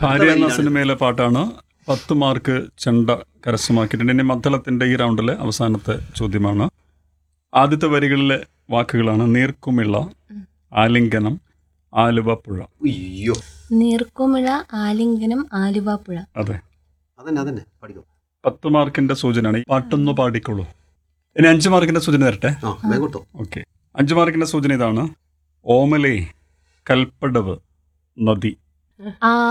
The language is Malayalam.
ഭാര്യ എന്ന സിനിമയിലെ പാട്ടാണ്. 10 മാർക്ക് ചെണ്ട കരസ്ഥമാക്കിയിട്ടുണ്ട്. ഇനി മദ്ദളത്തിന്റെ ഈ റൗണ്ടിലെ അവസാനത്തെ ചോദ്യമാണ്. ആദ്യത്തെ വരികളിലെ വാക്കുകളാണ് നീർക്കുമിള, ആലിംഗനം, ആലുവപ്പുഴ. അയ്യോ, നീർക്കുമിള, ആലിംഗനം, ആലുവാപ്പുഴ. അതെ, അതന്നെ പഠിക്കും. 10 മാർക്കിന്റെ സൂചനയാണ്. ഈ പാട്ടൊന്ന് പാടിക്കോളൂ. ഇനി 5 മാർക്കിന്റെ സൂചന തരട്ടെ. ഓക്കെ, 5 മാർക്കിന്റെ സൂചന ഇതാണ്. ഓമലേ കൽപ്പടവ് നദി. ആ